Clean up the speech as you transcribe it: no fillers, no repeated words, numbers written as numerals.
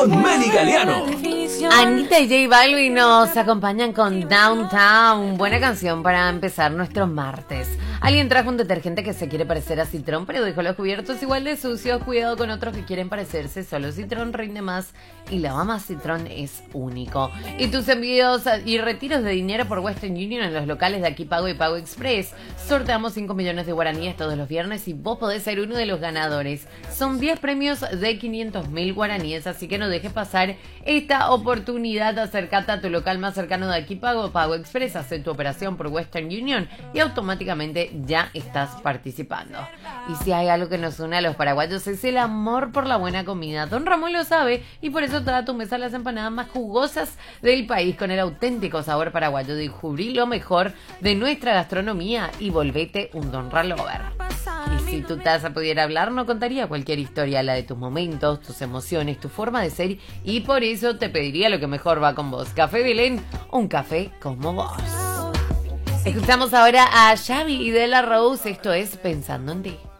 con Meli Galeano. Anita y J Balvin nos acompañan con Downtown, buena canción para empezar nuestros martes. Alguien trajo un detergente que se quiere parecer a Citrón, pero dejó los cubiertos igual de sucios. Cuidado con otros que quieren parecerse. Solo Citrón rinde más y lava más. Citrón es único. Y tus envíos y retiros de dinero por Western Union en los locales de Aquí Pago y Pago Express. Sorteamos 5 millones de guaraníes todos los viernes y vos podés ser uno de los ganadores. Son 10 premios de 500.000 guaraníes, así que no dejes pasar esta oportunidad. Acércate a tu local más cercano de Aquí Pago o Pago Express. Haz tu operación por Western Union y automáticamente ya estás participando. Y si hay algo que nos une a los paraguayos es el amor por la buena comida. Don Ramón lo sabe y por eso trae a tu mesa las empanadas más jugosas del país con el auténtico sabor paraguayo. Descubrí lo mejor de nuestra gastronomía y volvete un Don Ralover. Y si tu taza pudiera hablar, no contaría cualquier historia, la de tus momentos, tus emociones, tu forma de ser, y por eso te pediría lo que mejor va con vos. Café Belén, un café como vos. Escuchamos ahora a Xavi y De La Rose, esto es Pensando en Ti.